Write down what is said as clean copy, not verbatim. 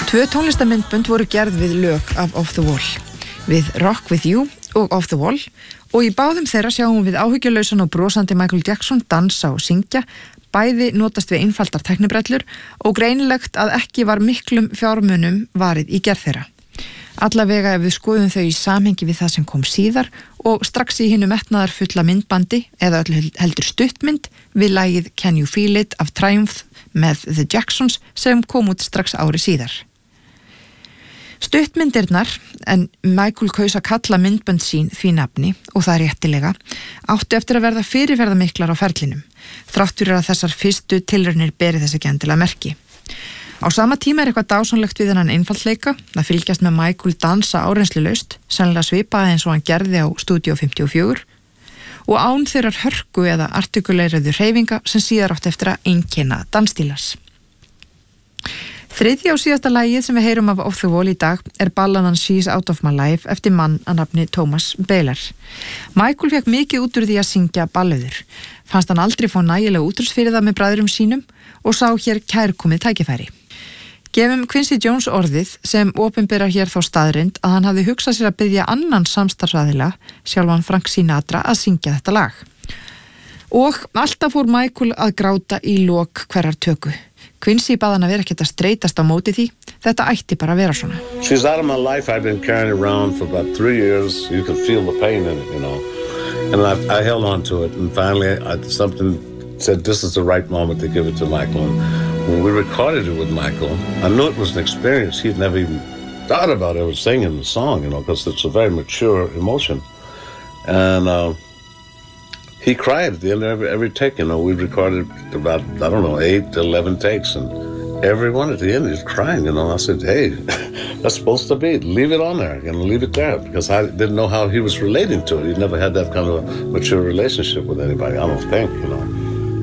2 tónlistarmyndbönd voru gerð við lög af Off the Wall, við Rock With You og Off the Wall, og í báðum þeirra sjáum við áhyggjulausan og brosandi Michael Jackson dansa og syngja, bæði notast við einfaldar tæknibrellur og greinilegt að ekki var miklum fjármunum varið í gerð þeirra. Allavega ef við skoðum þau í samhengi við það sem kom síðar og strax í hinu metnaðar fulla myndbandi eða heldur stuttmynd við lagið Can You Feel It af Triumph með The Jacksons sem kom út strax ári síðar. Stuttmyndirnar, en Michael kaus að kalla myndbönd sín því nafni og það réttilega, áttu eftir að verða fyrirferðamiklar á ferlinum, þrátt fyrir að þessar fyrstu tilraunir beri þess ekki endilega merki. Á sama tíma eitthvað dásanlegt við hennan einfaldleika að fylgjast með Michael dansa áreynslulaust, sennilega svipaði eins og hann gerði á Studio 54, og án þeirrar hörku eða artikuleiriðu hreyfinga sem síðar átti eftir að einkenna dansstílas. Þriðja og síðasta lagið sem við heyrum af Off the Wall í dag balladan She's Out of My Life eftir mann að nafni Thomas Baylor. Michael fekk mikið út úr því að syngja ballöður. Fannst hann aldrei fá nægilega útrús fyrir það með bræðurum sínum og sá hér kærkomið tækifæri. Gefum Quincy Jones orðið sem opinberar hér þá staðrind að hann hafði hugsað sér að biðja annan samstarfsaðila, sjálfan Frank Sinatra, að syngja þetta lag. Og alltaf fór Michael að gráta í lok hverrar töku. Quincy bað hann að vera ekkert að streitast á móti því, þetta ætti bara að vera svona. She's out of my life. I've been carrying around for about 3 years. You could feel the pain in it, you know. And I held on to it, and finally something said this is the right moment to give it to Michael. And when we recorded it with Michael, I knew it was an experience. He'd never even thought about ever singing the song, you know, because it's a very mature emotion. And he cried at the end of every take, you know. We recorded about, 8 to 11 takes, and everyone at the end is crying, you know. I said, hey, that's supposed to be. Leave it on there, you know, leave it there, because I didn't know how he was relating to it. He'd never had that kind of a mature relationship with anybody, I don't think, you know.